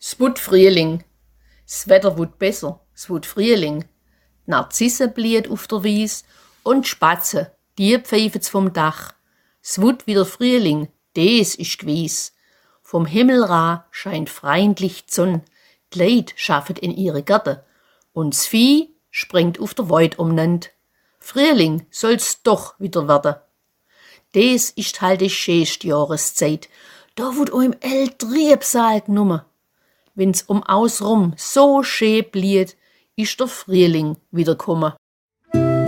Es wut Frühling. Das Wetter wut besser. Es wut Frühling. Die Narzisse blüht auf der Wies und die Spatzen, die pfeifen's vom Dach. Es wut wieder Frühling, des ist gewiss. Vom Himmel ra scheint freundlich die Sonn. Die Leute schaffen in ihre Gärten und das Vieh springt auf der Weid umnand. Frühling soll's doch wieder werden. Des ist halt die schönste Jahreszeit. Da wird auch im Triebsaal genommen. Wenn's ausrum so schön blüht, ist der Frühling wieder gekommen.